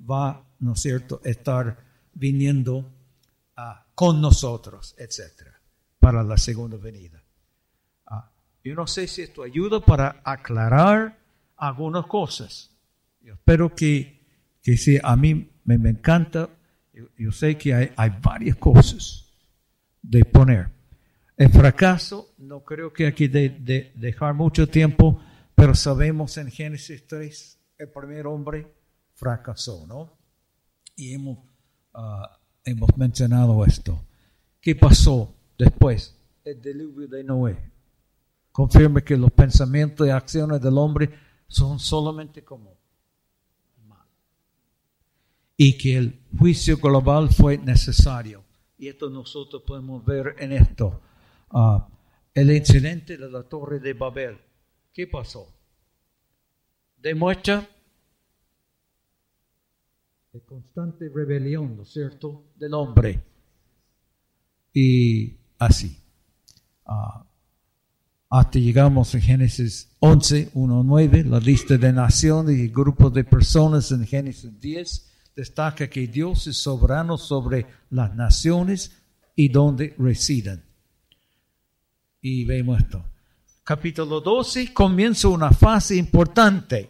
va, ¿no es cierto?, estar viniendo con nosotros, etcétera, para la segunda venida. Yo no sé si esto ayuda para aclarar algunas cosas. Yo espero que sí, a mí me encanta. Yo sé que hay varias cosas de poner. El fracaso, no creo que aquí de dejar mucho tiempo, pero sabemos en Génesis 3, el primer hombre fracasó, ¿no? Y hemos mencionado esto. ¿Qué pasó después? El diluvio de Noé. Confirma que los pensamientos y acciones del hombre son solamente como mal. Y que el juicio global fue necesario. Y esto nosotros podemos ver en esto. El incidente de la Torre de Babel. ¿Qué pasó? Demuestra la constante rebelión, ¿no es cierto?, del hombre. Y así. Hasta llegamos a Génesis 11, 1-9, la lista de naciones y grupos de personas en Génesis 10 destaca que Dios es soberano sobre las naciones y donde residen. Y vemos esto. Capítulo 12 comienza una fase importante.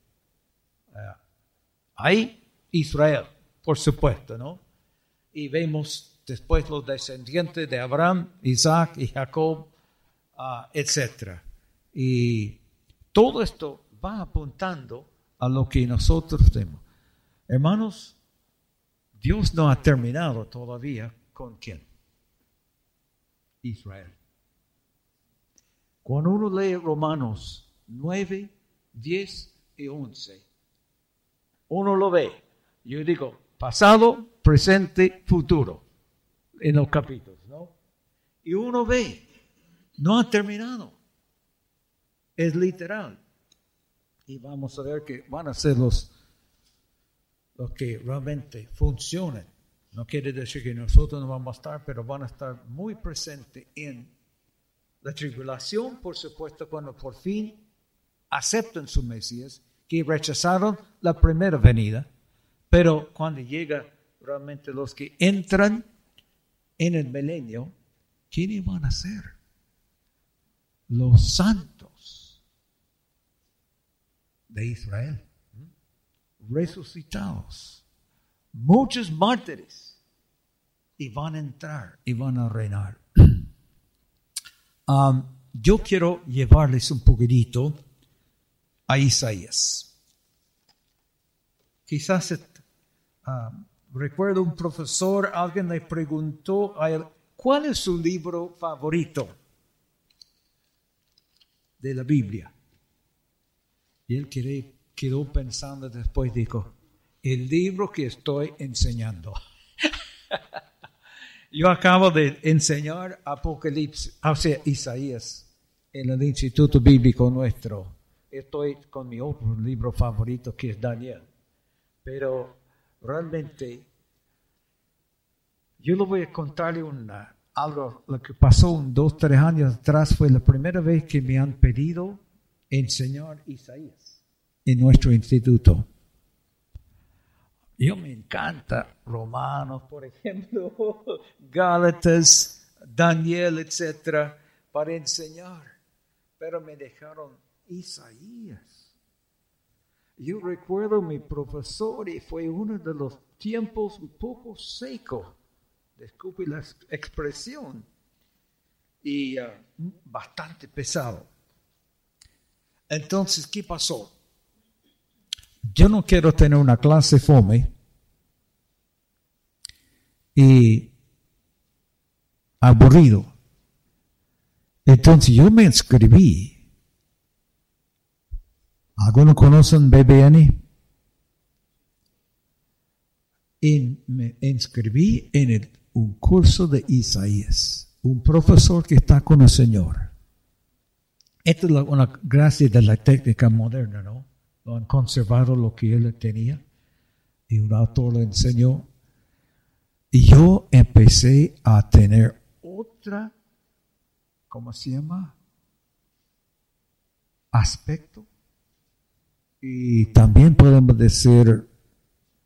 Ahí Israel, por supuesto, ¿no? Y vemos después los descendientes de Abraham, Isaac y Jacob, etcétera. Y todo esto va apuntando a lo que nosotros tenemos. Hermanos, Dios no ha terminado todavía con ¿quién? Israel. Cuando uno lee Romanos 9, 10 y 11, uno lo ve. Yo digo pasado, presente, futuro en los capítulos, ¿no? Y uno ve. No ha terminado. Es literal. Y vamos a ver que van a ser los que realmente funcionen. No quiere decir que nosotros no vamos a estar, pero van a estar muy presentes en la tribulación, por supuesto, cuando por fin aceptan su Mesías, que rechazaron la primera venida. Pero cuando llega realmente los que entran en el milenio, ¿quiénes van a ser? Los santos de Israel, resucitados, muchos mártires, y van a entrar y van a reinar. Yo quiero llevarles un poquitito a Isaías. Quizás recuerdo un profesor, alguien le preguntó a él, ¿cuál es su libro favorito de la Biblia? Y él quedó pensando, después dijo, el libro que estoy enseñando. Yo acabo de enseñar Apocalipsis, o sea, Isaías, en el Instituto Bíblico nuestro. Estoy con mi otro libro favorito, que es Daniel. Pero realmente, yo le voy a contarle algo, lo que pasó 2-3 años atrás. Fue la primera vez que me han pedido enseñar Isaías en nuestro instituto. Yo me encanta Romanos, por ejemplo, Gálatas, Daniel, etcétera, para enseñar. Pero me dejaron Isaías. Yo recuerdo mi profesor y fue uno de los tiempos un poco seco. Disculpe la expresión. Y bastante pesado. Entonces, ¿qué pasó? Yo no quiero tener una clase fome y aburrido. Entonces yo me inscribí. ¿Algunos conocen BBN? Y me inscribí en un curso de Isaías. Un profesor que está con el Señor. Esta es una gracia de la técnica moderna, ¿no? Lo han conservado lo que él tenía. Y un autor le enseñó. Y yo empecé a tener otra, ¿cómo se llama? Aspecto. Y también podemos decir